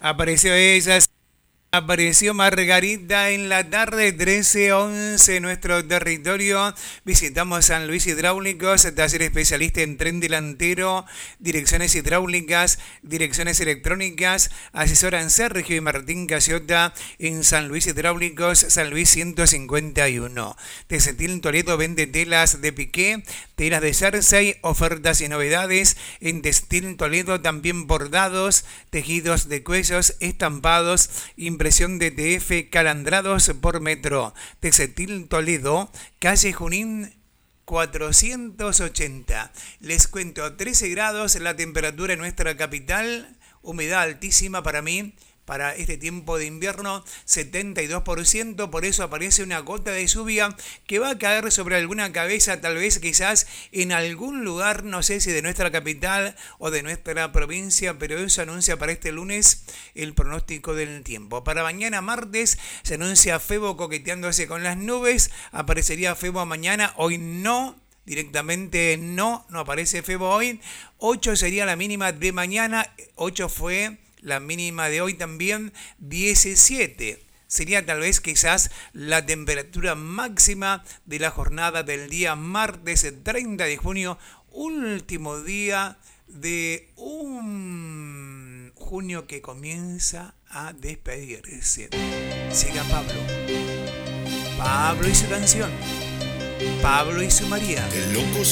Apareció ella. Apareció Margarita en la tarde 13:11 en nuestro territorio. Visitamos San Luis Hidráulicos, taller especialista en tren delantero, direcciones hidráulicas, direcciones electrónicas. Asesoran Sergio y Martín Casiota en San Luis Hidráulicos, San Luis 151. Textil Toledo vende telas de piqué, telas de jersey, ofertas y novedades. En Textil Toledo también bordados, tejidos de cuellos, estampados, impresión de TF, calandrados por metro. Textil Toledo, calle Junín 480. Les cuento, 13 grados la temperatura en nuestra capital, humedad altísima para mí. Para este tiempo de invierno, 72%, por eso aparece una gota de lluvia que va a caer sobre alguna cabeza, tal vez quizás en algún lugar, no sé si de nuestra capital o de nuestra provincia, pero eso anuncia para este lunes el pronóstico del tiempo. Para mañana martes se anuncia Febo coqueteándose con las nubes, aparecería Febo mañana, hoy no. Directamente no aparece Febo hoy. 8 sería la mínima de mañana, 8 fue la mínima de hoy también, 17. Sería tal vez quizás la temperatura máxima de la jornada del día martes 30 de junio, último día de un junio que comienza a despedirse. Llega Pablo. Pablo y su canción. Pablo y su María. De locos